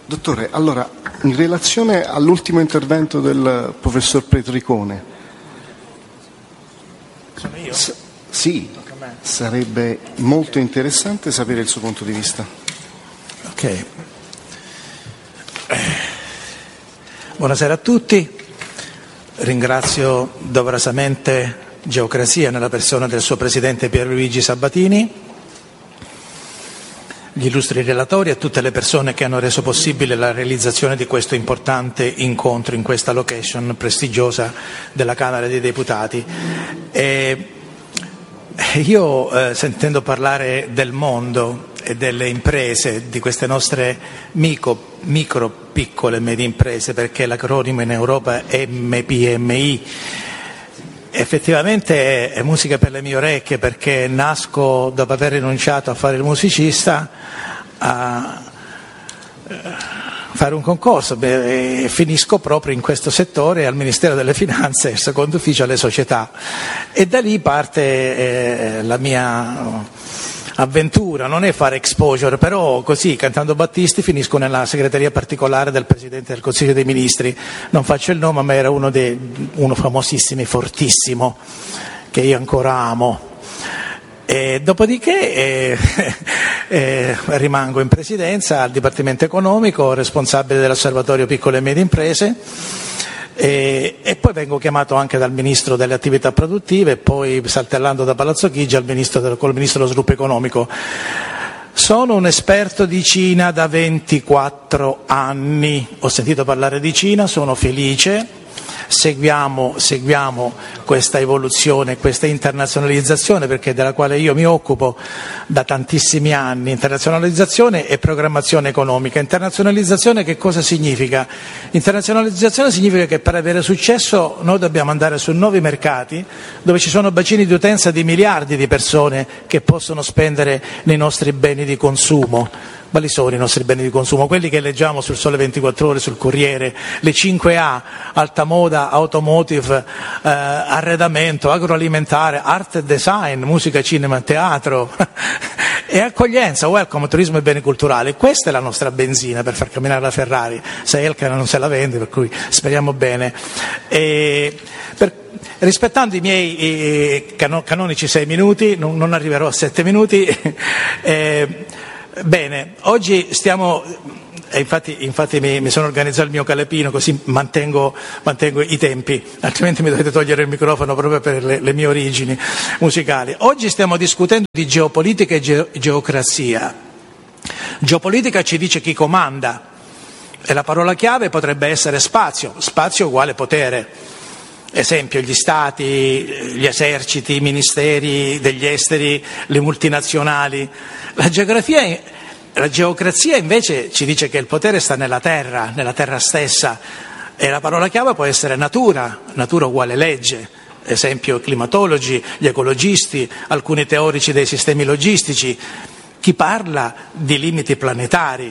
Dottore, allora, in relazione all'ultimo intervento del professor Petricone, sono io? Sì, sarebbe molto interessante sapere il suo punto di vista. Ok. Buonasera a tutti, ringrazio doverosamente Geocrazia nella persona del suo presidente Pierluigi Sabatini, gli illustri relatori e tutte le persone che hanno reso possibile la realizzazione di questo importante incontro in questa location prestigiosa della Camera dei Deputati. Io sentendo parlare del mondo e delle imprese, di queste nostre micro, piccole e medie imprese, perché l'acronimo in Europa è MPMI, effettivamente è musica per le mie orecchie, perché nasco dopo aver rinunciato a fare il musicista a fare un concorso e finisco proprio in questo settore al Ministero delle Finanze, il secondo ufficio alle società, e da lì parte la mia avventura. Non è fare exposure, però così cantando Battisti finisco nella segreteria particolare del Presidente del Consiglio dei Ministri, non faccio il nome, ma era uno famosissimo, fortissimo, che io ancora amo. E dopodiché rimango in presidenza al Dipartimento Economico, responsabile dell'Osservatorio Piccole e Medie Imprese, e poi vengo chiamato anche dal Ministro delle Attività Produttive e poi, saltellando da Palazzo Chigi, col Ministro dello Sviluppo Economico. Sono un esperto di Cina da 24 anni, ho sentito parlare di Cina, sono felice. Seguiamo questa evoluzione, questa internazionalizzazione, perché della quale io mi occupo da tantissimi anni. Internazionalizzazione e programmazione economica. Internazionalizzazione che cosa significa? Internazionalizzazione significa che per avere successo noi dobbiamo andare su nuovi mercati dove ci sono bacini di utenza di miliardi di persone che possono spendere nei nostri beni di consumo. Quali sono i nostri beni di consumo? Quelli che leggiamo sul Sole 24 Ore, sul Corriere, le 5A, alta moda, automotive, arredamento, agroalimentare, arte e design, musica, cinema, teatro e accoglienza, welcome, turismo e beni culturali. Questa è la nostra benzina per far camminare la Ferrari, se Elkann non se la vende, per cui speriamo bene. Rispettando i miei canonici 6 minuti, non arriverò a 7 minuti, bene, oggi infatti mi sono organizzato il mio calepino, così mantengo i tempi, altrimenti mi dovete togliere il microfono proprio per le mie origini musicali. Oggi stiamo discutendo di geopolitica e geocrazia. Geopolitica ci dice chi comanda, e la parola chiave potrebbe essere spazio uguale potere. Esempio, gli stati, gli eserciti, i ministeri degli esteri, le multinazionali. La geocrazia invece ci dice che il potere sta nella terra stessa, e la parola chiave può essere natura uguale legge. Esempio, climatologi, gli ecologisti, alcuni teorici dei sistemi logistici, chi parla di limiti planetari.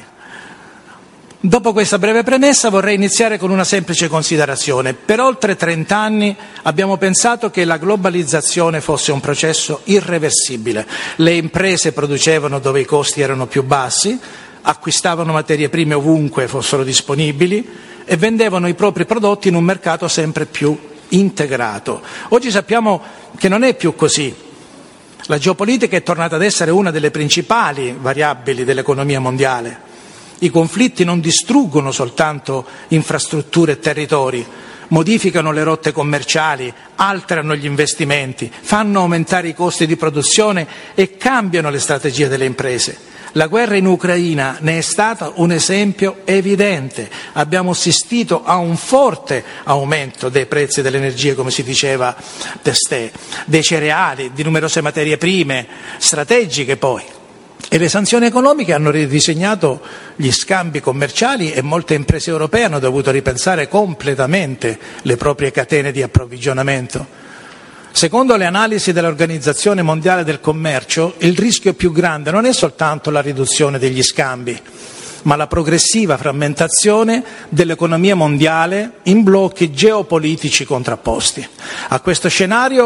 Dopo questa breve premessa vorrei iniziare con una semplice considerazione. Per oltre 30 anni abbiamo pensato che la globalizzazione fosse un processo irreversibile. Le imprese producevano dove i costi erano più bassi, acquistavano materie prime ovunque fossero disponibili e vendevano i propri prodotti in un mercato sempre più integrato. Oggi sappiamo che non è più così. La geopolitica è tornata ad essere una delle principali variabili dell'economia mondiale. I conflitti non distruggono soltanto infrastrutture e territori, modificano le rotte commerciali, alterano gli investimenti, fanno aumentare i costi di produzione e cambiano le strategie delle imprese. La guerra in Ucraina ne è stata un esempio evidente. Abbiamo assistito a un forte aumento dei prezzi delle energie, come si diceva testè, dei cereali, di numerose materie prime, strategiche poi. E le sanzioni economiche hanno ridisegnato gli scambi commerciali e molte imprese europee hanno dovuto ripensare completamente le proprie catene di approvvigionamento. Secondo le analisi dell'Organizzazione Mondiale del Commercio, il rischio più grande non è soltanto la riduzione degli scambi, ma la progressiva frammentazione dell'economia mondiale in blocchi geopolitici contrapposti. A questo scenario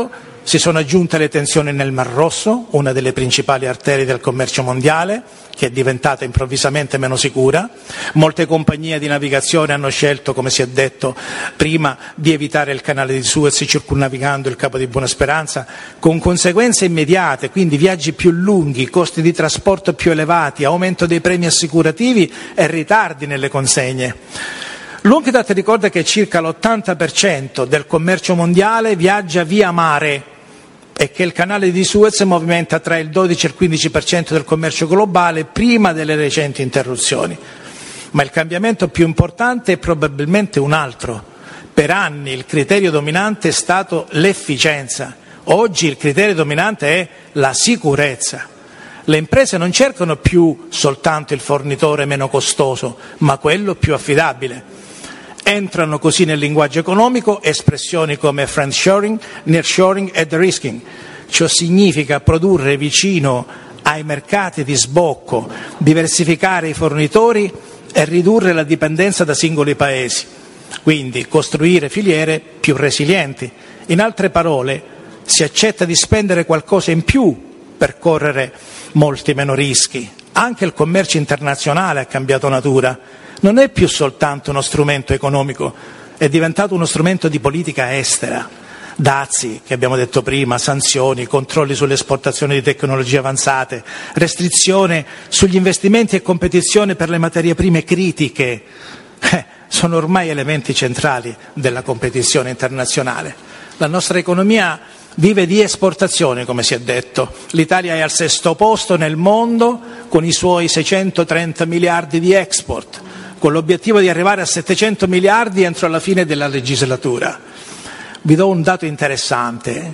si sono aggiunte le tensioni nel Mar Rosso, una delle principali arterie del commercio mondiale, che è diventata improvvisamente meno sicura. Molte compagnie di navigazione hanno scelto, come si è detto prima, di evitare il canale di Suez circumnavigando il Capo di Buona Speranza, con conseguenze immediate, quindi viaggi più lunghi, costi di trasporto più elevati, aumento dei premi assicurativi e ritardi nelle consegne. L'UNCTAD ricorda che circa l'80% del commercio mondiale viaggia via mare e che il canale di Suez movimenta tra il 12 e il 15% del commercio globale prima delle recenti interruzioni. Ma il cambiamento più importante è probabilmente un altro. Per anni il criterio dominante è stato l'efficienza. Oggi il criterio dominante è la sicurezza. Le imprese non cercano più soltanto il fornitore meno costoso, ma quello più affidabile. Entrano così nel linguaggio economico espressioni come friendshoring, nearshoring e de-risking. Ciò significa produrre vicino ai mercati di sbocco, diversificare i fornitori e ridurre la dipendenza da singoli paesi. Quindi costruire filiere più resilienti. In altre parole, si accetta di spendere qualcosa in più per correre molti meno rischi. Anche il commercio internazionale ha cambiato natura. Non è più soltanto uno strumento economico, è diventato uno strumento di politica estera. Dazi, che abbiamo detto prima, sanzioni, controlli sulle esportazioni di tecnologie avanzate, restrizione sugli investimenti e competizione per le materie prime critiche, sono ormai elementi centrali della competizione internazionale. La nostra economia vive di esportazione, come si è detto. L'Italia è al 6° posto nel mondo con i suoi 630 miliardi di export, con l'obiettivo di arrivare a 700 miliardi entro la fine della legislatura. Vi do un dato interessante,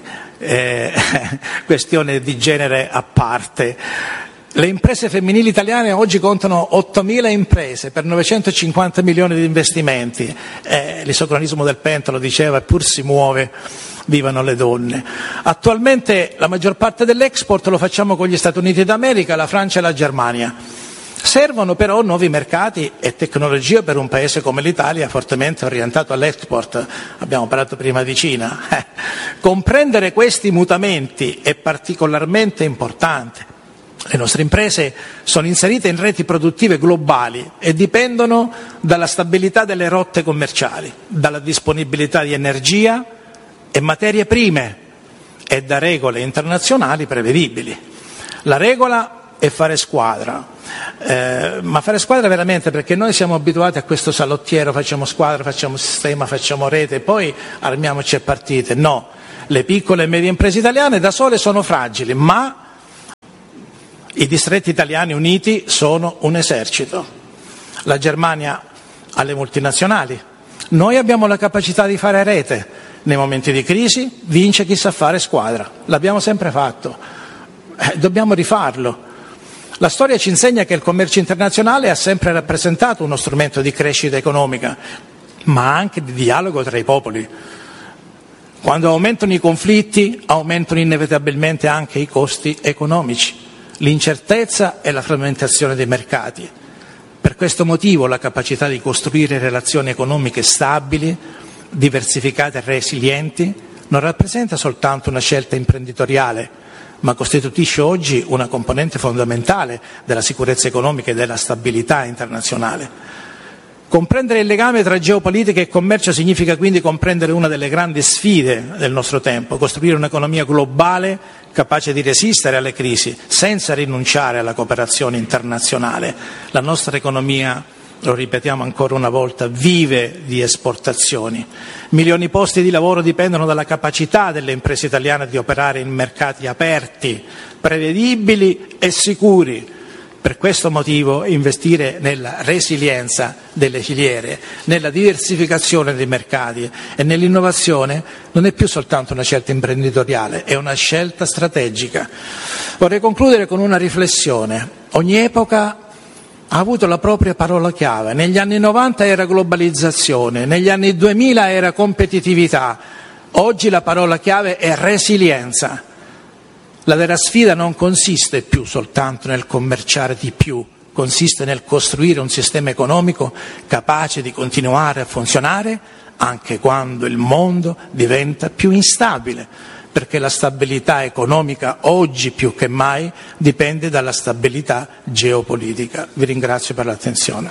questione di genere a parte. Le imprese femminili italiane oggi contano 8.000 imprese per 950 milioni di investimenti. L'isocronismo del Penta lo diceva, eppur si muove, vivano le donne. Attualmente la maggior parte dell'export lo facciamo con gli Stati Uniti d'America, la Francia e la Germania. Servono però nuovi mercati e tecnologie per un paese come l'Italia fortemente orientato all'export. Abbiamo parlato prima di Cina. Comprendere questi mutamenti è particolarmente importante. Le nostre imprese sono inserite in reti produttive globali e dipendono dalla stabilità delle rotte commerciali, dalla disponibilità di energia e materie prime e da regole internazionali prevedibili. La regola è fare squadra, ma fare squadra veramente, perché noi siamo abituati a questo salottiero, facciamo squadra, facciamo sistema, facciamo rete, poi armiamoci e partite. No, le piccole e medie imprese italiane da sole sono fragili, ma i distretti italiani uniti sono un esercito. La Germania ha le multinazionali, noi abbiamo la capacità di fare rete. Nei momenti di crisi vince chi sa fare squadra, l'abbiamo sempre fatto, dobbiamo rifarlo. La storia ci insegna che il commercio internazionale ha sempre rappresentato uno strumento di crescita economica, ma anche di dialogo tra i popoli. Quando aumentano i conflitti, aumentano inevitabilmente anche i costi economici, l'incertezza e la frammentazione dei mercati. Per questo motivo la capacità di costruire relazioni economiche stabili, diversificate e resilienti non rappresenta soltanto una scelta imprenditoriale, ma costituisce oggi una componente fondamentale della sicurezza economica e della stabilità internazionale. Comprendere il legame tra geopolitica e commercio significa quindi comprendere una delle grandi sfide del nostro tempo, costruire un'economia globale capace di resistere alle crisi senza rinunciare alla cooperazione internazionale. La nostra economia, lo ripetiamo ancora una volta, vive di esportazioni. Milioni di posti di lavoro dipendono dalla capacità delle imprese italiane di operare in mercati aperti, prevedibili e sicuri. Per questo motivo investire nella resilienza delle filiere, nella diversificazione dei mercati e nell'innovazione non è più soltanto una scelta imprenditoriale, è una scelta strategica. Vorrei concludere con una riflessione. Ogni epoca ha avuto la propria parola chiave. Negli anni 90 era globalizzazione, negli anni 2000 era competitività, oggi la parola chiave è resilienza. La vera sfida non consiste più soltanto nel commerciare di più, consiste nel costruire un sistema economico capace di continuare a funzionare anche quando il mondo diventa più instabile, perché la stabilità economica oggi più che mai dipende dalla stabilità geopolitica. Vi ringrazio per l'attenzione.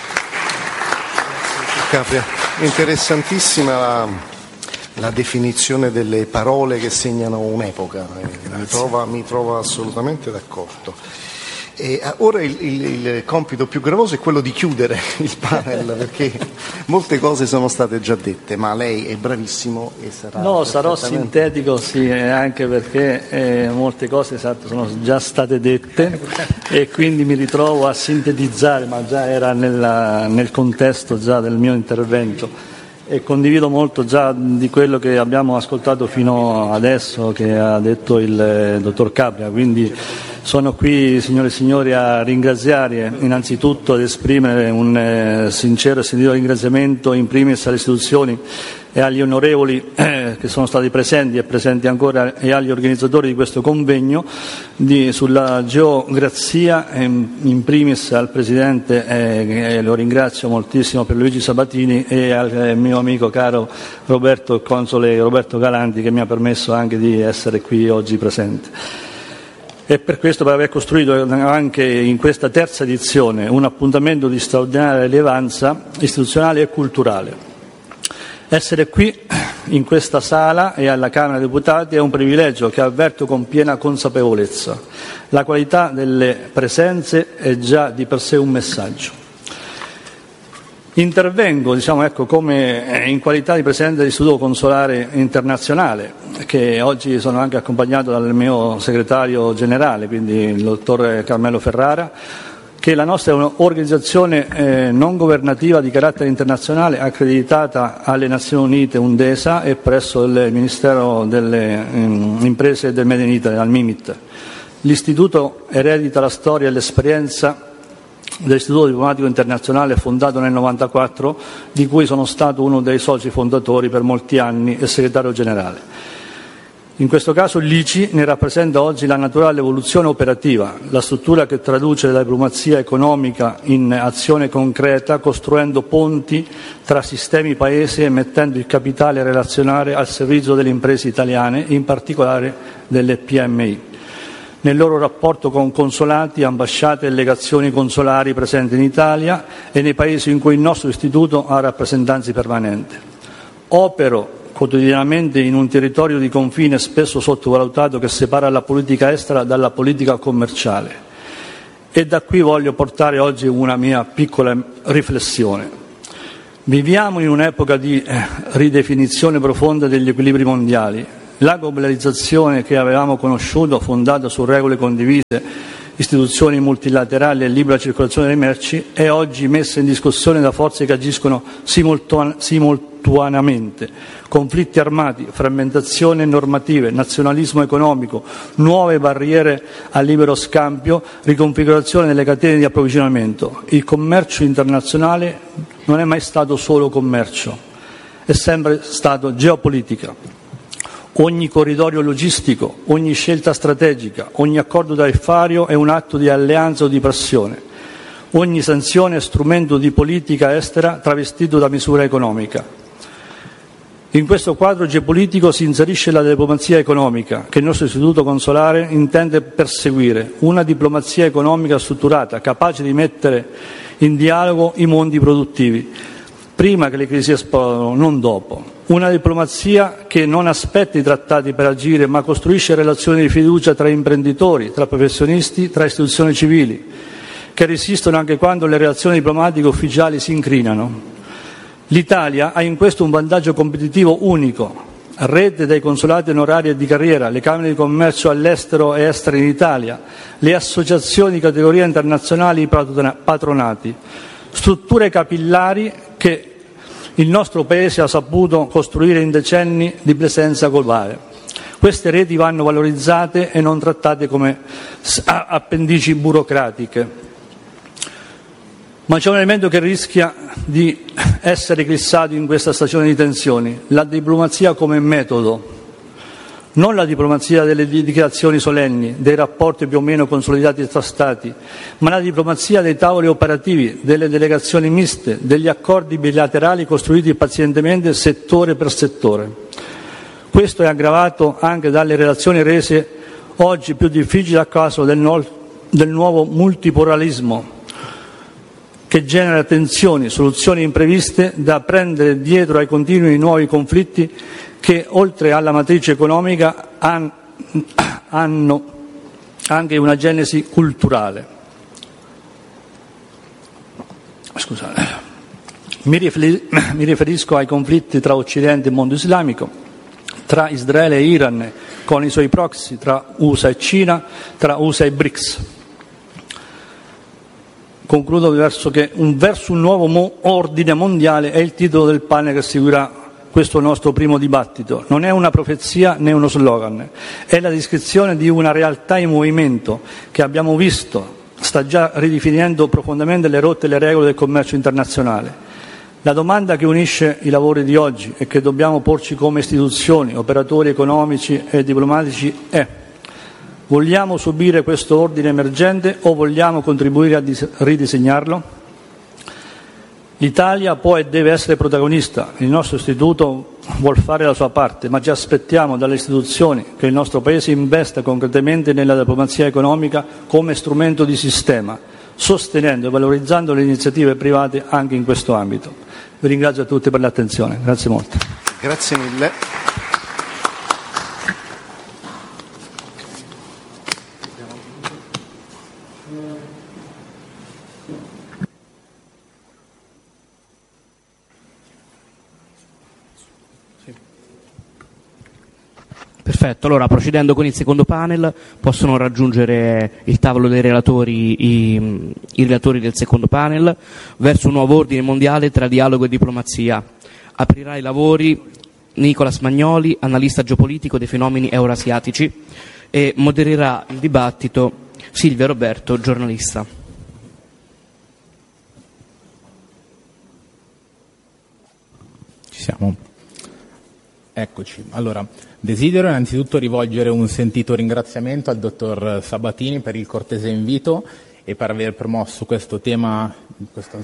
Capria, interessantissima la definizione delle parole che segnano un'epoca, mi trova assolutamente d'accordo. E ora il compito più gravoso è quello di chiudere il panel, perché molte cose sono state già dette, ma lei è bravissimo e sarà... No, sarò sintetico, sì, anche perché molte cose sono già state dette e quindi mi ritrovo a sintetizzare, ma già era nel contesto già del mio intervento, e condivido molto già di quello che abbiamo ascoltato fino adesso, che ha detto il dottor Capria, quindi sono qui, signore e signori, a ringraziare innanzitutto, ad esprimere un sincero e sentito ringraziamento in primis alle istituzioni e agli onorevoli che sono stati presenti e presenti ancora, e agli organizzatori di questo convegno sulla geograzia, in primis al Presidente, lo ringrazio moltissimo, per Luigi Sabatini, e al mio amico caro Roberto, console Roberto Galanti, che mi ha permesso anche di essere qui oggi presente. E per questo, per aver costruito anche in questa terza edizione un appuntamento di straordinaria rilevanza istituzionale e culturale. Essere qui in questa sala e alla Camera dei Deputati è un privilegio che avverto con piena consapevolezza. La qualità delle presenze è già di per sé un messaggio. Intervengo, come in qualità di Presidente dell'Istituto Consolare Internazionale, che oggi sono anche accompagnato dal mio segretario generale, quindi il dottor Carmelo Ferrara, che la nostra è un'organizzazione non governativa di carattere internazionale accreditata alle Nazioni Unite, UNDESA, e presso il Ministero delle Imprese e del Made in Italy, al MIMIT. L'Istituto eredita la storia e l'esperienza dell'Istituto Diplomatico Internazionale, fondato nel 1994, di cui sono stato uno dei soci fondatori per molti anni e segretario generale. In questo caso l'ICI ne rappresenta oggi la naturale evoluzione operativa, la struttura che traduce la diplomazia economica in azione concreta, costruendo ponti tra sistemi paesi e mettendo il capitale relazionale al servizio delle imprese italiane, in particolare delle PMI, nel loro rapporto con consolati, ambasciate e legazioni consolari presenti in Italia e nei paesi in cui il nostro istituto ha rappresentanze permanenti. Opero quotidianamente in un territorio di confine spesso sottovalutato che separa la politica estera dalla politica commerciale. E da qui voglio portare oggi una mia piccola riflessione. Viviamo in un'epoca di ridefinizione profonda degli equilibri mondiali. La globalizzazione che avevamo conosciuto, fondata su regole condivise, istituzioni multilaterali e libera circolazione delle merci, è oggi messa in discussione da forze che agiscono simultaneamente. Conflitti armati, frammentazione normative, nazionalismo economico, nuove barriere al libero scambio, riconfigurazione delle catene di approvvigionamento. Il commercio internazionale non è mai stato solo commercio, è sempre stato geopolitica. Ogni corridoio logistico, ogni scelta strategica, ogni accordo tariffario è un atto di alleanza o di pressione. Ogni sanzione è strumento di politica estera travestito da misura economica. In questo quadro geopolitico si inserisce la diplomazia economica, che il nostro istituto consolare intende perseguire, una diplomazia economica strutturata, capace di mettere in dialogo i mondi produttivi, prima che le crisi esplodano, non dopo. Una diplomazia che non aspetta i trattati per agire, ma costruisce relazioni di fiducia tra imprenditori, tra professionisti, tra istituzioni civili, che resistono anche quando le relazioni diplomatiche ufficiali si incrinano. L'Italia ha in questo un vantaggio competitivo unico: rete dei consolati onorari e di carriera, le camere di commercio all'estero e estere in Italia, le associazioni di categoria internazionali, i patronati, strutture capillari che il nostro Paese ha saputo costruire in decenni di presenza globale. Queste reti vanno valorizzate e non trattate come appendici burocratiche. Ma c'è un elemento che rischia di essere eclissato in questa stagione di tensioni: la diplomazia come metodo. Non la diplomazia delle dichiarazioni solenni, dei rapporti più o meno consolidati tra Stati, ma la diplomazia dei tavoli operativi, delle delegazioni miste, degli accordi bilaterali costruiti pazientemente settore per settore. Questo è aggravato anche dalle relazioni rese oggi più difficili a causa del nuovo multipolarismo, che genera tensioni, soluzioni impreviste da prendere dietro ai continui nuovi conflitti che, oltre alla matrice economica, hanno anche una genesi culturale. Scusate. Mi riferisco ai conflitti tra Occidente e mondo islamico, tra Israele e Iran con i suoi proxy, tra USA e Cina, tra USA e BRICS. Concludo verso un nuovo ordine mondiale è il titolo del panel che seguirà questo nostro primo dibattito. Non è una profezia né uno slogan, è la descrizione di una realtà in movimento che abbiamo visto sta già ridefinendo profondamente le rotte e le regole del commercio internazionale. La domanda che unisce i lavori di oggi e che dobbiamo porci come istituzioni, operatori economici e diplomatici è: vogliamo subire questo ordine emergente o vogliamo contribuire a ridisegnarlo? L'Italia può e deve essere protagonista, il nostro istituto vuol fare la sua parte, ma ci aspettiamo dalle istituzioni che il nostro Paese investa concretamente nella diplomazia economica come strumento di sistema, sostenendo e valorizzando le iniziative private anche in questo ambito. Vi ringrazio a tutti per l'attenzione. Grazie molto. Grazie mille. Perfetto, allora procedendo con il secondo panel possono raggiungere il tavolo dei relatori i relatori del secondo panel verso un nuovo ordine mondiale tra dialogo e diplomazia. Aprirà i lavori Nicolas Magnoli, analista geopolitico dei fenomeni eurasiatici, e modererà il dibattito Silvia Roberto, giornalista. Ci siamo. Eccoci. Allora, desidero innanzitutto rivolgere un sentito ringraziamento al dottor Sabatini per il cortese invito e per aver promosso questo tema, questa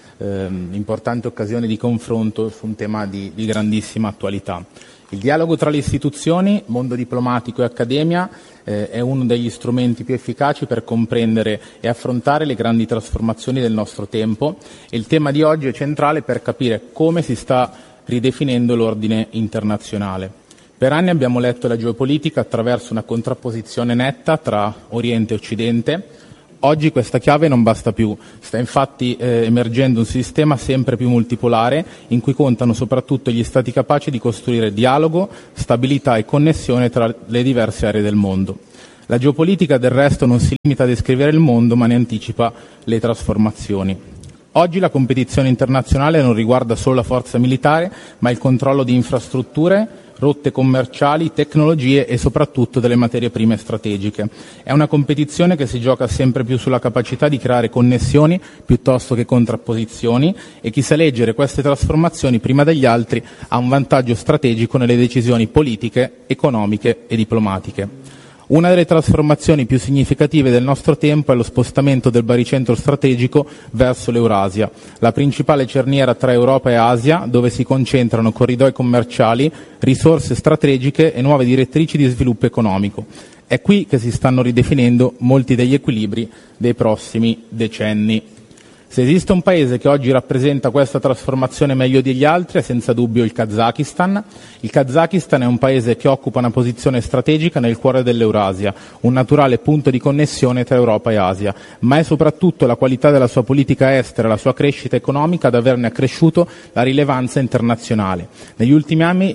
importante occasione di confronto su un tema di grandissima attualità. Il dialogo tra le istituzioni, mondo diplomatico e accademia è uno degli strumenti più efficaci per comprendere e affrontare le grandi trasformazioni del nostro tempo, e il tema di oggi è centrale per capire come si sta ridefinendo l'ordine internazionale. Per anni abbiamo letto la geopolitica attraverso una contrapposizione netta tra Oriente e Occidente. Oggi questa chiave non basta più, sta infatti emergendo un sistema sempre più multipolare in cui contano soprattutto gli Stati capaci di costruire dialogo, stabilità e connessione tra le diverse aree del mondo. La geopolitica del resto non si limita a descrivere il mondo, ma ne anticipa le trasformazioni. Oggi la competizione internazionale non riguarda solo la forza militare, ma il controllo di infrastrutture, rotte commerciali, tecnologie e soprattutto delle materie prime strategiche. È una competizione che si gioca sempre più sulla capacità di creare connessioni piuttosto che contrapposizioni, e chi sa leggere queste trasformazioni prima degli altri ha un vantaggio strategico nelle decisioni politiche, economiche e diplomatiche. Una delle trasformazioni più significative del nostro tempo è lo spostamento del baricentro strategico verso l'Eurasia, la principale cerniera tra Europa e Asia, dove si concentrano corridoi commerciali, risorse strategiche e nuove direttrici di sviluppo economico. È qui che si stanno ridefinendo molti degli equilibri dei prossimi decenni. Se esiste un paese che oggi rappresenta questa trasformazione meglio degli altri è senza dubbio il Kazakistan. Il Kazakistan è un paese che occupa una posizione strategica nel cuore dell'Eurasia, un naturale punto di connessione tra Europa e Asia, ma è soprattutto la qualità della sua politica estera e la sua crescita economica ad averne accresciuto la rilevanza internazionale. Negli ultimi anni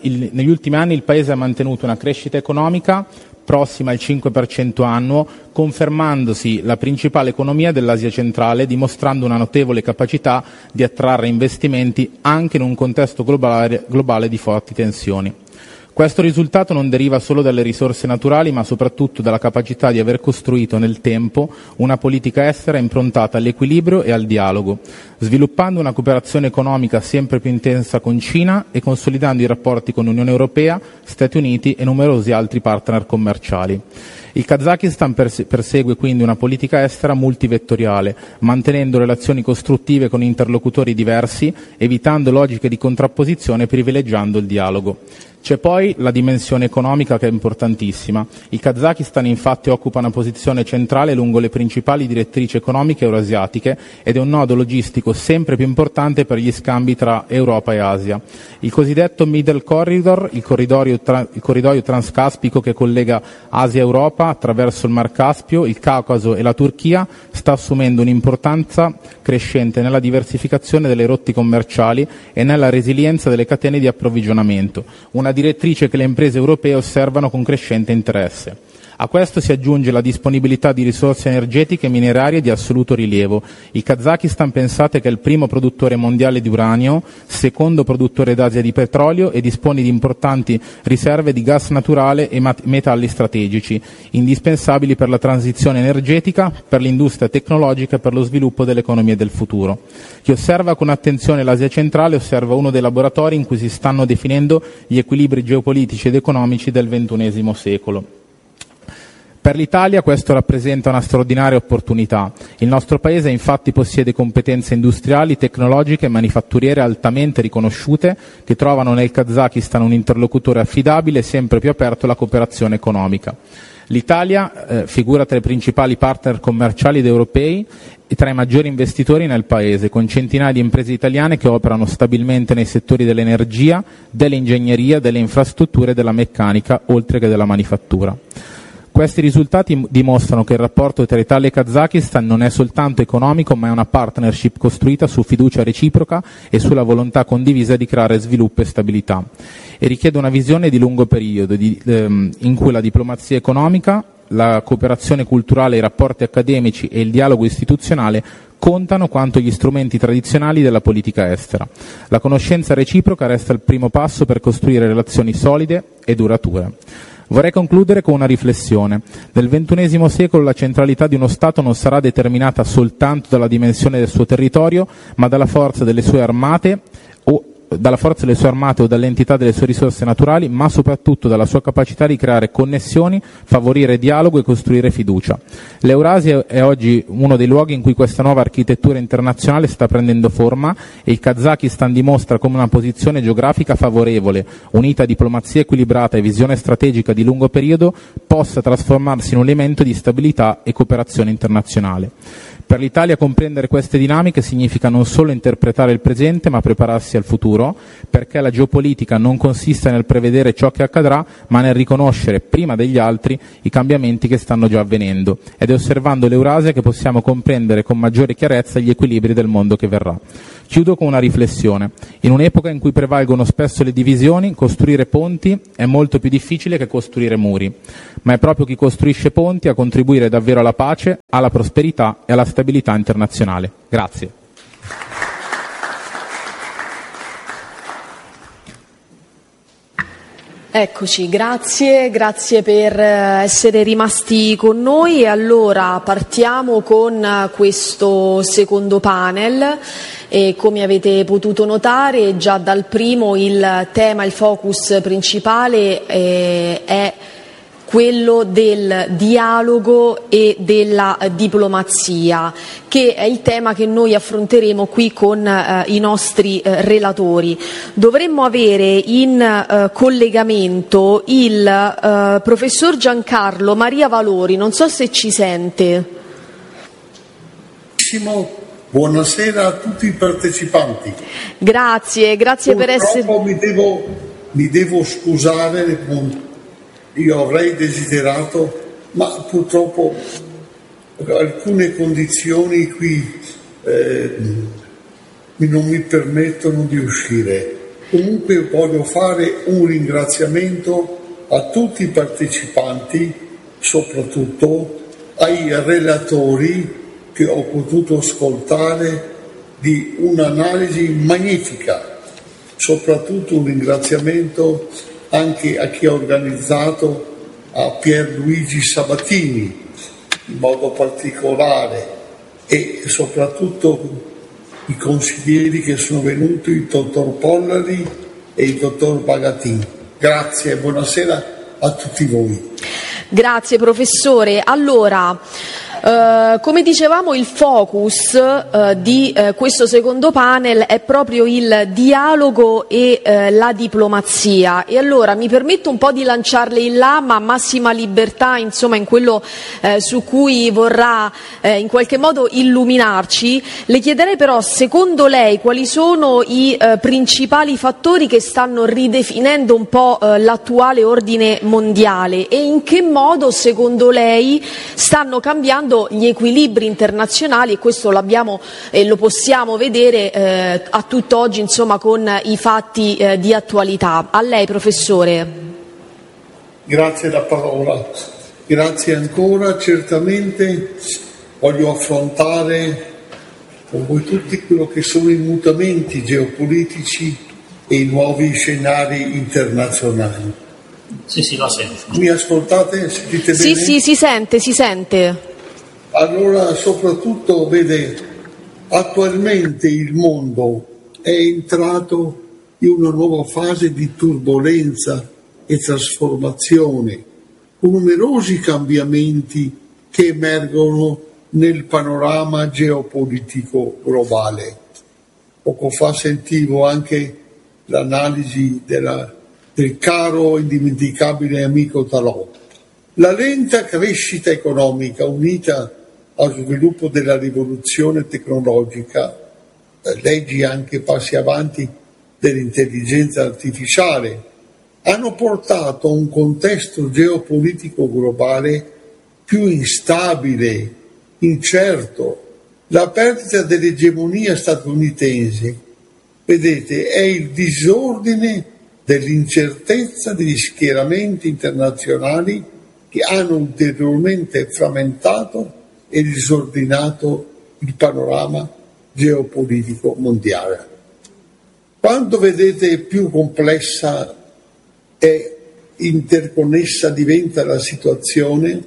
il paese ha mantenuto una crescita economica prossima al 5% annuo, confermandosi la principale economia dell'Asia centrale, dimostrando una notevole capacità di attrarre investimenti anche in un contesto globale di forti tensioni. Questo risultato non deriva solo dalle risorse naturali, ma soprattutto dalla capacità di aver costruito nel tempo una politica estera improntata all'equilibrio e al dialogo, sviluppando una cooperazione economica sempre più intensa con Cina e consolidando i rapporti con Unione Europea, Stati Uniti e numerosi altri partner commerciali. Il Kazakistan persegue quindi una politica estera multivettoriale, mantenendo relazioni costruttive con interlocutori diversi, evitando logiche di contrapposizione e privilegiando il dialogo. C'è poi la dimensione economica che è importantissima. Il Kazakistan infatti occupa una posizione centrale lungo le principali direttrici economiche eurasiatiche ed è un nodo logistico sempre più importante per gli scambi tra Europa e Asia. Il cosiddetto Middle Corridor, il corridoio transcaspico che collega Asia e Europa attraverso il Mar Caspio, il Caucaso e la Turchia, sta assumendo un'importanza crescente nella diversificazione delle rotte commerciali e nella resilienza delle catene di approvvigionamento, una direttrice che le imprese europee osservano con crescente interesse. A questo si aggiunge la disponibilità di risorse energetiche e minerarie di assoluto rilievo. Il Kazakistan, pensate che è il primo produttore mondiale di uranio, secondo produttore d'Asia di petrolio e dispone di importanti riserve di gas naturale e metalli strategici, indispensabili per la transizione energetica, per l'industria tecnologica e per lo sviluppo delle economie del futuro. Chi osserva con attenzione l'Asia centrale osserva uno dei laboratori in cui si stanno definendo gli equilibri geopolitici ed economici del XXI secolo. Per l'Italia questo rappresenta una straordinaria opportunità. Il nostro Paese infatti possiede competenze industriali, tecnologiche e manifatturiere altamente riconosciute che trovano nel Kazakistan un interlocutore affidabile e sempre più aperto alla cooperazione economica. L'Italia figura tra i principali partner commerciali ed europei e tra i maggiori investitori nel Paese, con centinaia di imprese italiane che operano stabilmente nei settori dell'energia, dell'ingegneria, delle infrastrutture e della meccanica, oltre che della manifattura. Questi risultati dimostrano che il rapporto tra Italia e Kazakistan non è soltanto economico, ma è una partnership costruita su fiducia reciproca e sulla volontà condivisa di creare sviluppo e stabilità. E richiede una visione di lungo periodo, in cui la diplomazia economica, la cooperazione culturale, i rapporti accademici e il dialogo istituzionale contano quanto gli strumenti tradizionali della politica estera. La conoscenza reciproca resta il primo passo per costruire relazioni solide e durature. Vorrei concludere con una riflessione. Nel XXI secolo la centralità di uno Stato non sarà determinata soltanto dalla dimensione del suo territorio, ma dalla forza delle sue armate o dall'entità delle sue risorse naturali, ma soprattutto dalla sua capacità di creare connessioni, favorire dialogo e costruire fiducia. L'Eurasia è oggi uno dei luoghi in cui questa nuova architettura internazionale sta prendendo forma e il Kazakistan dimostra come una posizione geografica favorevole, unita a diplomazia equilibrata e visione strategica di lungo periodo, possa trasformarsi in un elemento di stabilità e cooperazione internazionale. Per l'Italia comprendere queste dinamiche significa non solo interpretare il presente, ma prepararsi al futuro, perché la geopolitica non consiste nel prevedere ciò che accadrà, ma nel riconoscere, prima degli altri, i cambiamenti che stanno già avvenendo. Ed è osservando l'Eurasia che possiamo comprendere con maggiore chiarezza gli equilibri del mondo che verrà. Chiudo con una riflessione. In un'epoca in cui prevalgono spesso le divisioni, costruire ponti è molto più difficile che costruire muri. Ma è proprio chi costruisce ponti a contribuire davvero alla pace, alla prosperità e alla stabilità internazionale. Grazie. Eccoci, grazie per essere rimasti con noi. E allora partiamo con questo secondo panel. E come avete potuto notare già dal primo, il tema, il focus principale è quello del dialogo e della diplomazia, che è il tema che noi affronteremo qui con i nostri relatori. Dovremmo avere in collegamento il professor Giancarlo Maria Valori, non so se ci sente. Buonasera a tutti i partecipanti. Grazie per essere... Mi devo scusare, io avrei desiderato, ma purtroppo alcune condizioni qui non mi permettono di uscire. Comunque voglio fare un ringraziamento a tutti i partecipanti, soprattutto ai relatori che ho potuto ascoltare di un'analisi magnifica, soprattutto un ringraziamento anche a chi ha organizzato, a Pierluigi Sabatini in modo particolare, e soprattutto i consiglieri che sono venuti, il dottor Pollari e il dottor Bagatin. Grazie e buonasera a tutti voi. Grazie professore. Allora, come dicevamo, il focus di questo secondo panel è proprio il dialogo e la diplomazia, e allora mi permetto un po' di lanciarle in là, ma massima libertà insomma in quello su cui vorrà in qualche modo illuminarci. Le chiederei però, secondo lei, quali sono i principali fattori che stanno ridefinendo un po' l'attuale ordine mondiale, e in che modo secondo lei stanno cambiando gli equilibri internazionali, e questo l'abbiamo e lo possiamo vedere a tutt'oggi insomma con i fatti di attualità. A lei professore. Grazie la parola. Grazie ancora. Certamente voglio affrontare con voi tutti quello che sono i mutamenti geopolitici e i nuovi scenari internazionali. Sì, lo sento. Mi ascoltate? Sentite bene? Sì, si sente. Allora, soprattutto, vede, attualmente il mondo è entrato in una nuova fase di turbolenza e trasformazione, con numerosi cambiamenti che emergono nel panorama geopolitico globale. Poco fa sentivo anche l'analisi del caro indimenticabile amico Talò. La lenta crescita economica unita allo sviluppo della rivoluzione tecnologica, leggi anche passi avanti dell'intelligenza artificiale, hanno portato a un contesto geopolitico globale più instabile, incerto. La perdita dell'egemonia statunitense, vedete, è il disordine dell'incertezza degli schieramenti internazionali che hanno ulteriormente frammentato e disordinato il panorama geopolitico mondiale. Quando vedete più complessa e interconnessa diventa la situazione,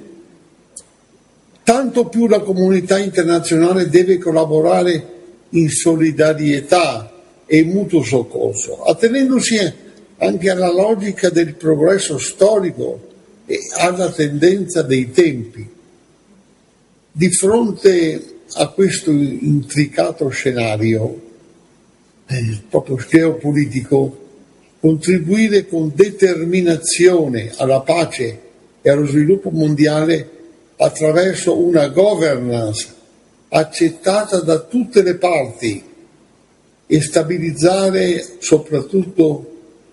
tanto più la comunità internazionale deve collaborare in solidarietà e mutuo soccorso, attenendosi anche alla logica del progresso storico e alla tendenza dei tempi. Di fronte a questo intricato scenario proprio geopolitico, contribuire con determinazione alla pace e allo sviluppo mondiale attraverso una governance accettata da tutte le parti e stabilizzare soprattutto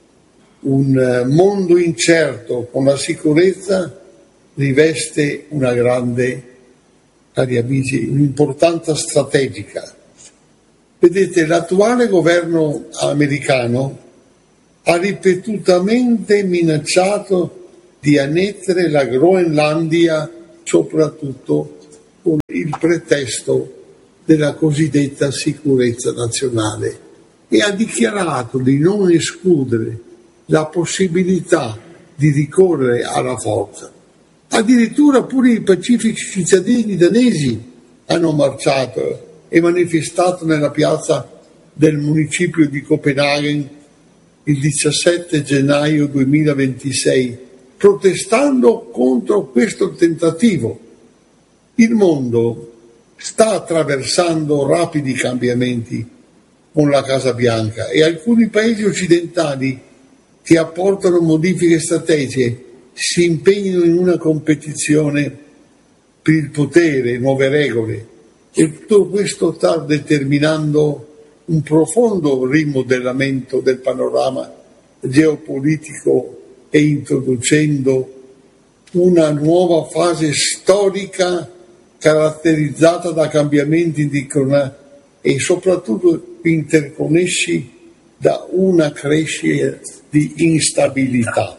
un mondo incerto con la sicurezza riveste una grande, cari amici, un'importanza strategica. Vedete, l'attuale governo americano ha ripetutamente minacciato di annettere la Groenlandia, soprattutto con il pretesto della cosiddetta sicurezza nazionale, e ha dichiarato di non escludere la possibilità di ricorrere alla forza. Addirittura pure i pacifici cittadini danesi hanno marciato e manifestato nella piazza del municipio di Copenaghen il 17 gennaio 2026, protestando contro questo tentativo. Il mondo sta attraversando rapidi cambiamenti con la Casa Bianca e alcuni paesi occidentali che apportano modifiche strategiche si impegnano in una competizione per il potere, nuove regole, e tutto questo sta determinando un profondo rimodellamento del panorama geopolitico e introducendo una nuova fase storica caratterizzata da cambiamenti e soprattutto interconnessi da una crescita di instabilità.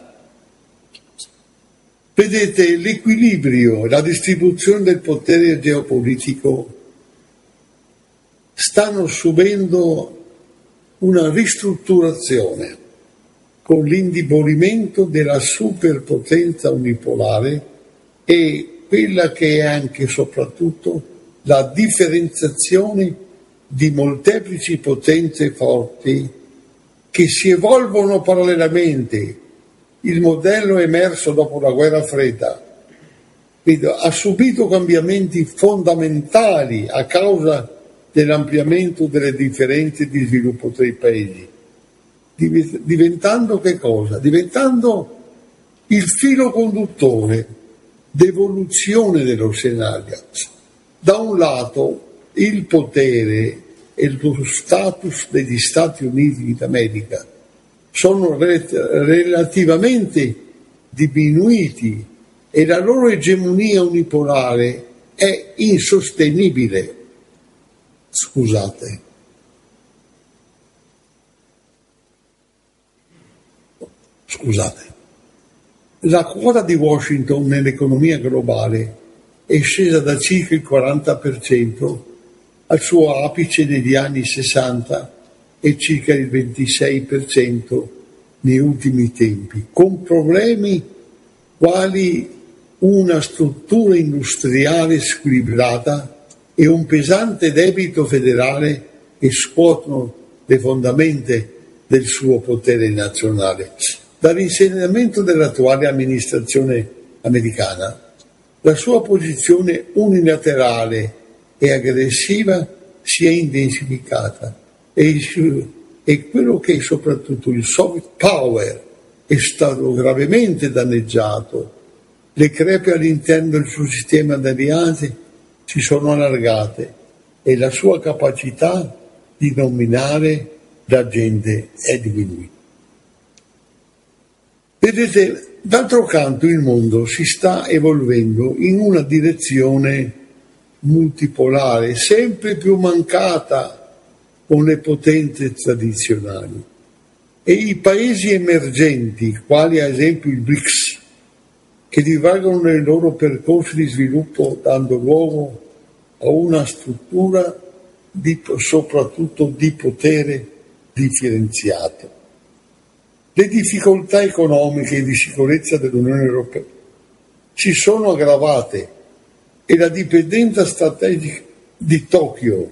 Vedete, l'equilibrio e la distribuzione del potere geopolitico stanno subendo una ristrutturazione con l'indebolimento della superpotenza unipolare e quella che è anche e soprattutto la differenziazione di molteplici potenze forti che si evolvono parallelamente. Il modello emerso dopo la guerra fredda ha subito cambiamenti fondamentali a causa dell'ampliamento delle differenze di sviluppo tra i paesi, diventando che cosa? Diventando il filo conduttore d'evoluzione dello scenario. Da un lato il potere e lo status degli Stati Uniti d'America sono relativamente diminuiti e la loro egemonia unipolare è insostenibile. Scusate. La quota di Washington nell'economia globale è scesa da circa il 40% al suo apice negli anni 60 e circa il 26% negli ultimi tempi, con problemi quali una struttura industriale squilibrata e un pesante debito federale che scuotono le fondamenta del suo potere nazionale. Dall'insediamento dell'attuale amministrazione americana, la sua posizione unilaterale e aggressiva si è intensificata e quello che è soprattutto il soft power è stato gravemente danneggiato. Le crepe all'interno del suo sistema di alleanze si sono allargate e la sua capacità di nominare la gente è diminuita. Vedete, d'altro canto il mondo si sta evolvendo in una direzione multipolare, sempre più mancata con le potenze tradizionali. E i paesi emergenti, quali ad esempio il BRICS, che divagano nei loro percorsi di sviluppo dando luogo a una struttura soprattutto di potere differenziato. Le difficoltà economiche e di sicurezza dell'Unione Europea si sono aggravate e la dipendenza strategica di Tokyo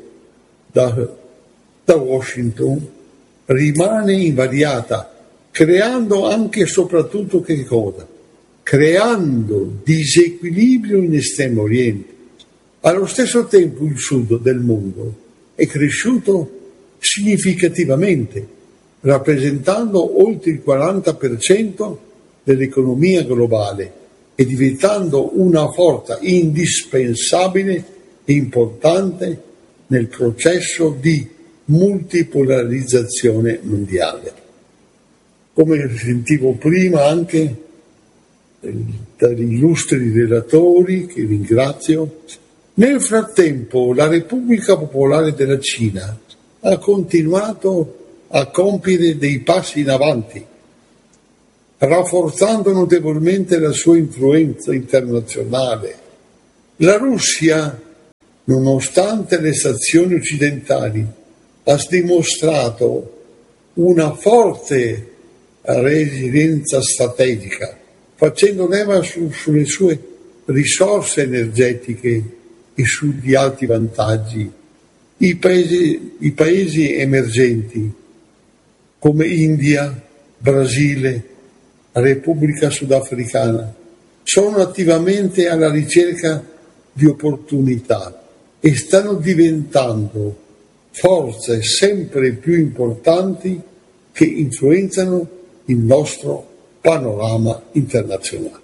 da Washington rimane invariata, creando anche e soprattutto che cosa? Creando disequilibrio in Estremo Oriente. Allo stesso tempo il sud del mondo è cresciuto significativamente, rappresentando oltre il 40% dell'economia globale e diventando una forza indispensabile e importante nel processo di multipolarizzazione mondiale. Come sentivo prima anche dagli illustri relatori, che ringrazio, nel frattempo la Repubblica Popolare della Cina ha continuato a compiere dei passi in avanti, rafforzando notevolmente la sua influenza internazionale. La Russia, nonostante le sanzioni occidentali, ha dimostrato una forte resilienza strategica, facendo leva sulle sue risorse energetiche e sugli alti vantaggi. I paesi emergenti come India, Brasile, Repubblica Sudafricana sono attivamente alla ricerca di opportunità e stanno diventando forze sempre più importanti che influenzano il nostro panorama internazionale.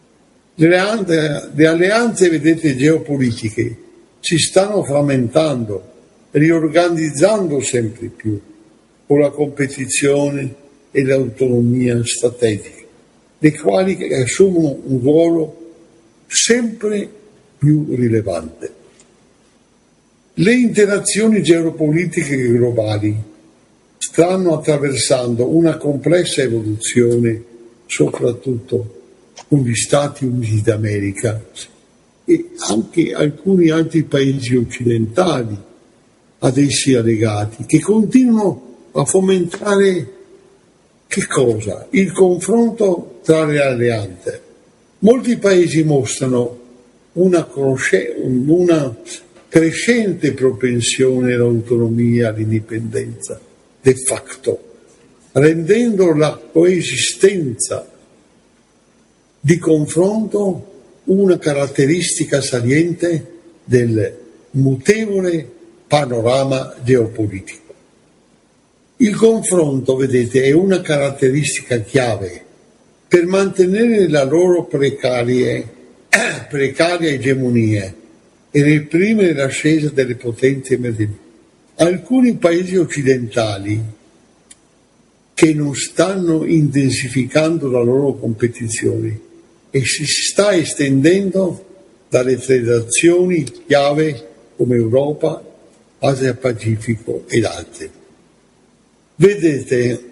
Le alleanze, vedete, geopolitiche si stanno frammentando, riorganizzando sempre più con la competizione e l'autonomia strategica, le quali assumono un ruolo sempre più rilevante. Le interazioni geopolitiche globali stanno attraversando una complessa evoluzione, soprattutto con gli Stati Uniti d'America e anche alcuni altri paesi occidentali ad essi allegati, che continuano a fomentare che cosa? Il confronto tra le alleanze. Molti paesi mostrano una crescente propensione all'autonomia, all'indipendenza de facto, rendendo la coesistenza di confronto una caratteristica saliente del mutevole panorama geopolitico. Il confronto, vedete, è una caratteristica chiave per mantenere la loro precaria egemonia e reprimere l'ascesa delle potenze emergenti. Alcuni paesi occidentali che non stanno intensificando la loro competizione e si sta estendendo dalle tre nazioni chiave come Europa, Asia-Pacifico ed altre. Vedete,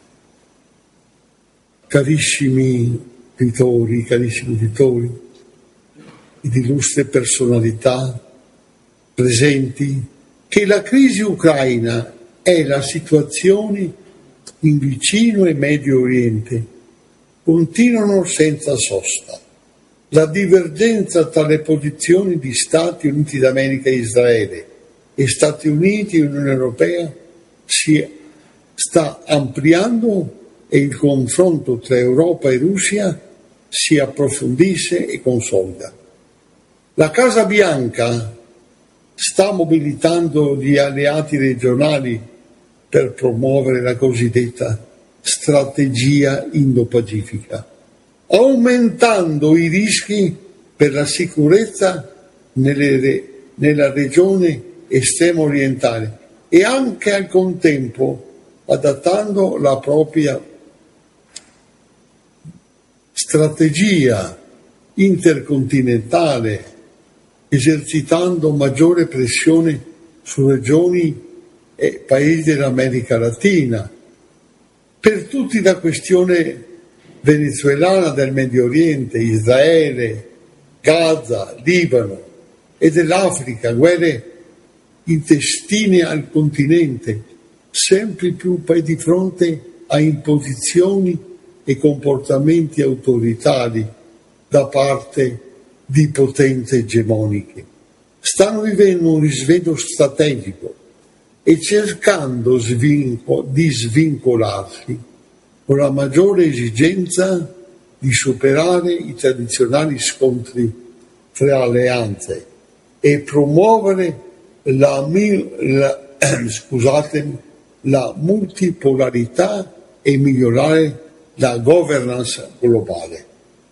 carissimi editori, ed illustre personalità presenti, che la crisi ucraina e la situazione in vicino e Medio Oriente continuano senza sosta. La divergenza tra le posizioni di Stati Uniti d'America e Israele e Stati Uniti e Unione Europea si sta ampliando e il confronto tra Europa e Russia si approfondisce e consolida. La Casa Bianca sta mobilitando gli alleati regionali per promuovere la cosiddetta strategia Indo-Pacifica, aumentando i rischi per la sicurezza nella regione estremo orientale e anche al contempo adattando la propria strategia intercontinentale, esercitando maggiore pressione su regioni e paesi dell'America Latina. Per tutti la questione venezuelana del Medio Oriente, Israele, Gaza, Libano e dell'Africa, guerre intestine al continente, sempre più di fronte a imposizioni e comportamenti autoritari da parte di potenze egemoniche. Stanno vivendo un risveglio strategico e cercando di svincolarsi con la maggiore esigenza di superare i tradizionali scontri tra alleanze e promuovere la multipolarità e migliorare la governance globale.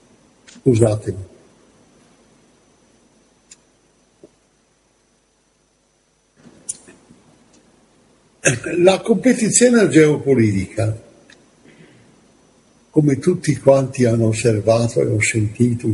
La competizione geopolitica, come tutti quanti hanno osservato e ho sentito,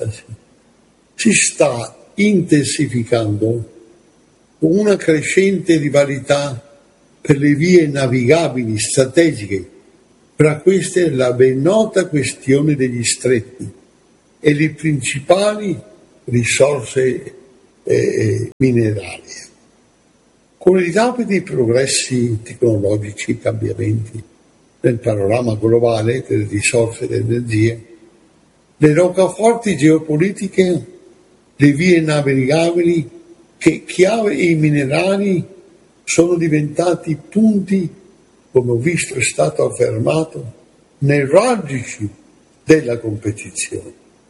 si sta intensificando con una crescente rivalità per le vie navigabili strategiche, tra queste la ben nota questione degli stretti e le principali risorse minerarie. Con i rapidi progressi tecnologici e cambiamenti nel panorama globale delle risorse ed energie, le roccaforti geopolitiche, le vie navigabili che chiave i minerali sono diventati punti, come ho visto è stato affermato, nevralgici della competizione.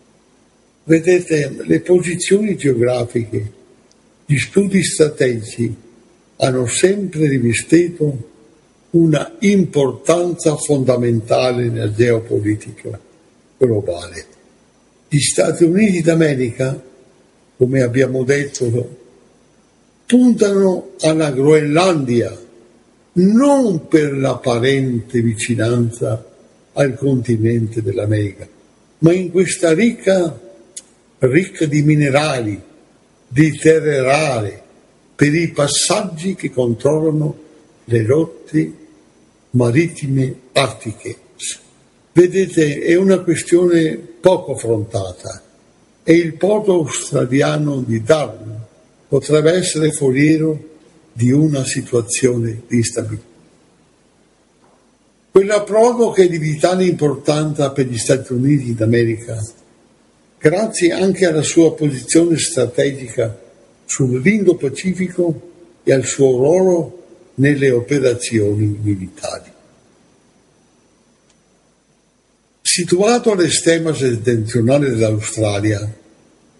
Vedete, le posizioni geografiche, gli studi strategici hanno sempre rivestito una importanza fondamentale nella geopolitica globale. Gli Stati Uniti d'America, come abbiamo detto, puntano alla Groenlandia non per l'apparente vicinanza al continente dell'America, ma in questa ricca di minerali, di terre rare, per i passaggi che controllano le rotte marittime artiche. Vedete, è una questione poco affrontata e il porto australiano di Darwin potrebbe essere foriero di una situazione di instabilità. Quell'approdo che è di vitale importanza per gli Stati Uniti d'America, grazie anche alla sua posizione strategica sull'Indo-Pacifico e al suo ruolo nelle operazioni militari. Situato all'estrema settentrionale dell'Australia,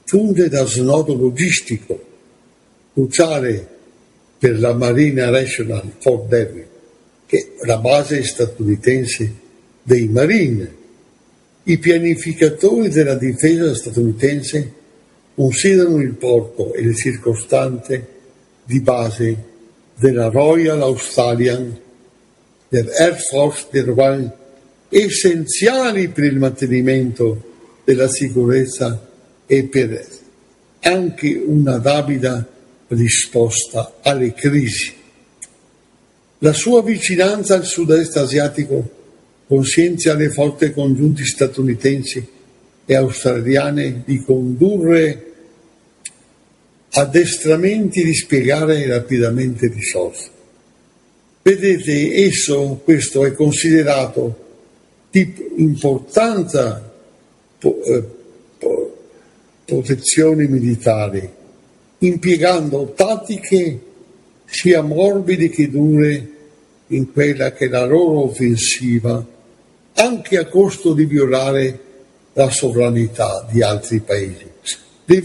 funge da snodo logistico, cruciale per la Marine National Fort Dearborn, che è la base statunitense dei Marine. I pianificatori della difesa statunitense considerano il porto e le circostanze di base della Royal Australian, dell'Air Force del Royal, essenziali per il mantenimento della sicurezza e per anche una rapida risposta alle crisi. La sua vicinanza al sud-est asiatico consenzia le forze congiunte statunitensi e australiane di condurre addestramenti e di spiegare rapidamente risorse. Vedete, questo è considerato di importanza protezioni militari, impiegando tattiche sia morbide che dure in quella che è la loro offensiva, anche a costo di violare la sovranità di altri paesi. Le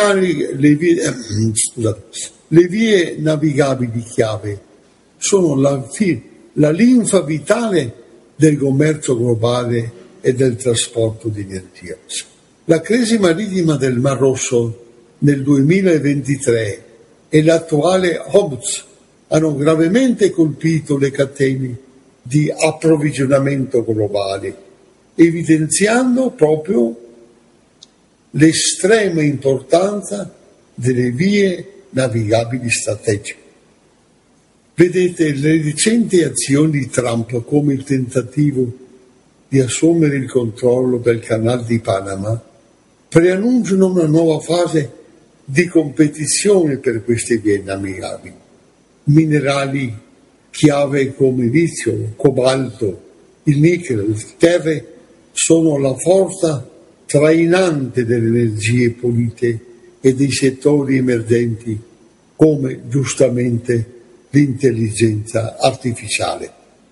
vie navigabili chiave sono la linfa vitale del commercio globale e del trasporto di energia. La crisi marittima del Mar Rosso nel 2023 e l'attuale Hormuz hanno gravemente colpito le catene di approvvigionamento globali, evidenziando proprio l'estrema importanza delle vie navigabili strategiche. Vedete, le recenti azioni di Trump, come il tentativo di assumere il controllo del Canale di Panama, preannunciano una nuova fase di competizione per queste vie navigabili. Minerali chiave come litio, cobalto, il nickel, le terre sono la forza trainante delle energie pulite e dei settori emergenti come giustamente l'intelligenza artificiale.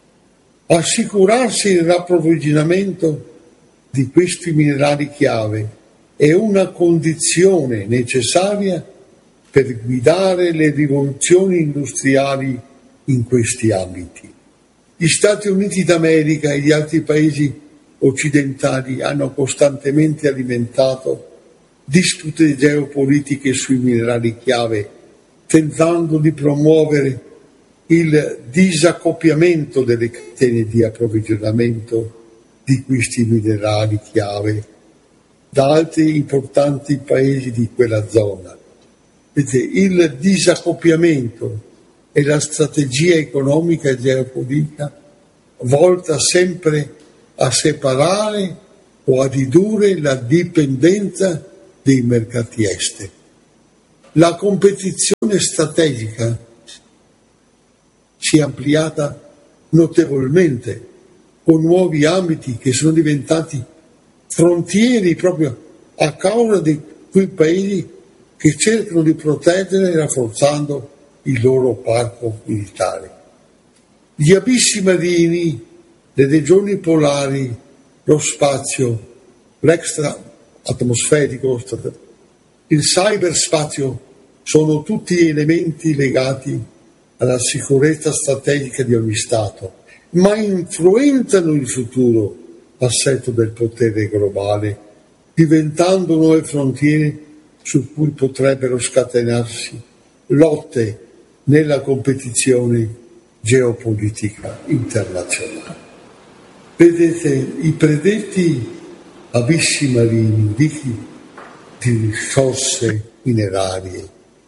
Assicurarsi il rapprovvigionamento di questi minerali chiave è una condizione necessaria per guidare le rivoluzioni industriali in questi ambiti. Gli Stati Uniti d'America e gli altri paesi occidentali hanno costantemente alimentato dispute geopolitiche sui minerali chiave, tentando di promuovere il disaccoppiamento delle catene di approvvigionamento di questi minerali chiave da altri importanti paesi di quella zona. Vedete, il disaccoppiamento è la strategia economica e geopolitica volta sempre a separare o a ridurre la dipendenza dei mercati esteri. La competizione strategica si è ampliata notevolmente con nuovi ambiti che sono diventati frontieri proprio a causa di quei paesi che cercano di proteggere rafforzando il loro parco militare. Gli abissi marini, le regioni polari, lo spazio, l'extra-atmosferico, il cyberspazio sono tutti elementi legati alla sicurezza strategica di ogni Stato, ma influenzano il futuro assetto del potere globale, diventando nuove frontiere su cui potrebbero scatenarsi lotte nella competizione geopolitica internazionale. Vedete, i predetti abissi marini ricchi di risorse minerarie,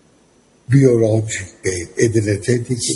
biologiche ed energetiche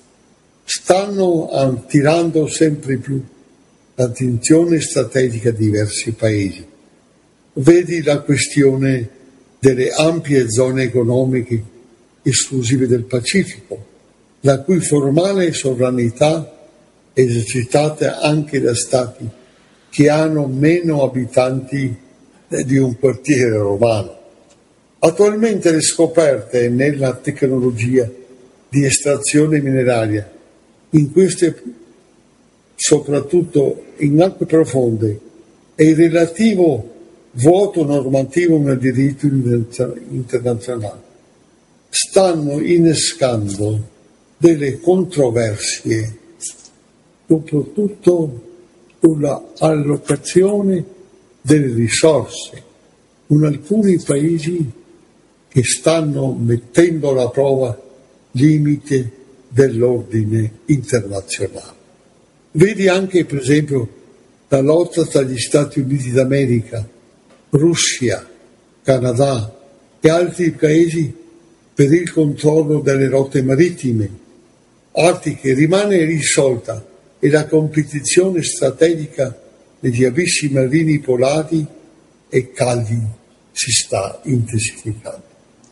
stanno attirando sempre più l'attenzione strategica di diversi paesi. Vedi la questione delle ampie zone economiche esclusive del Pacifico, la cui formale sovranità è esercitata anche da stati che hanno meno abitanti di un quartiere romano. Attualmente le scoperte nella tecnologia di estrazione mineraria, in queste soprattutto in acque profonde, e il relativo vuoto normativo nel diritto internazionale, stanno innescando delle controversie, soprattutto sulla allocazione delle risorse, con alcuni paesi che stanno mettendo alla prova limite dell'ordine internazionale. Vedi anche, per esempio, la lotta tra gli Stati Uniti d'America, Russia, Canada e altri paesi per il controllo delle rotte marittime, artiche rimane irrisolta e la competizione strategica negli abissi marini polari e caldi si sta intensificando.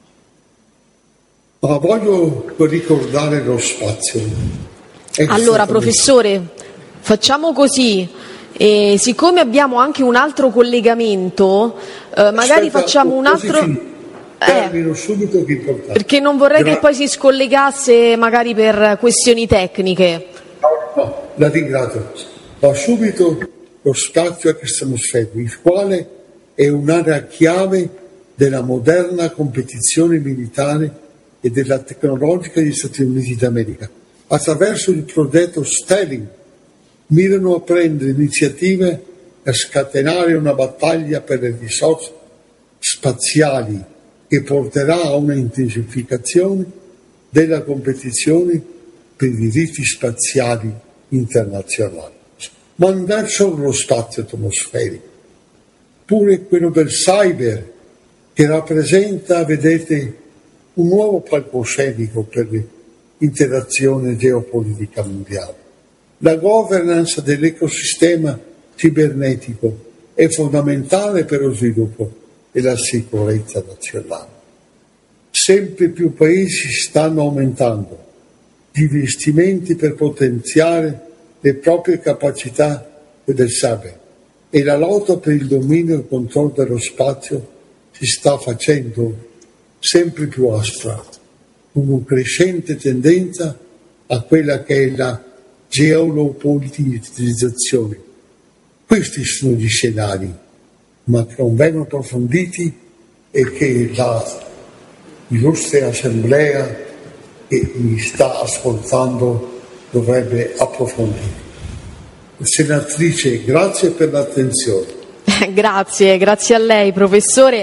Ma voglio ricordare lo spazio. Allora, professore, facciamo così. E siccome abbiamo anche un altro collegamento, magari facciamo un altro. Termino subito, che è importante. Perché non vorrei che poi si scollegasse magari per questioni tecniche. No, la ringrazio. Va subito lo spazio extraatmosferico, il quale è un'area chiave della moderna competizione militare e della tecnologica degli Stati Uniti d'America. Attraverso il progetto Sterling mirano a prendere iniziative a scatenare una battaglia per le risorse spaziali che porterà a una intensificazione della competizione per i diritti spaziali internazionali. Ma non verso lo spazio atmosferico, pure quello del cyber, che rappresenta, vedete, un nuovo palcoscenico per l'interazione geopolitica mondiale. La governance dell'ecosistema cibernetico è fondamentale per lo sviluppo e la sicurezza nazionale. Sempre più paesi stanno aumentando gli investimenti per potenziare le proprie capacità del cyber e la lotta per il dominio e il controllo dello spazio si sta facendo sempre più aspra, con una crescente tendenza a quella che è la geopolitizzazione. Questi sono gli scenari, ma che non vengono approfonditi e che la illustre assemblea che mi sta ascoltando dovrebbe approfondire. Senatrice, grazie per l'attenzione. Grazie a lei, professore.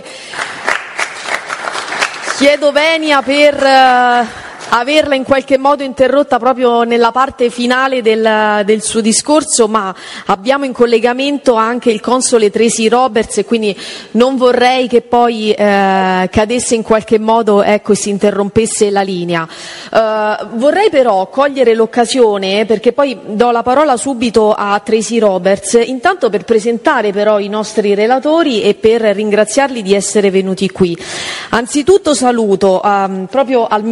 Chiedo venia per averla in qualche modo interrotta proprio nella parte finale del suo discorso, ma abbiamo in collegamento anche il console Tracy Roberts e quindi non vorrei che poi cadesse in qualche modo, si interrompesse la linea. Vorrei però cogliere l'occasione, perché poi do la parola subito a Tracy Roberts, intanto per presentare però i nostri relatori e per ringraziarli di essere venuti qui. Anzitutto saluto proprio al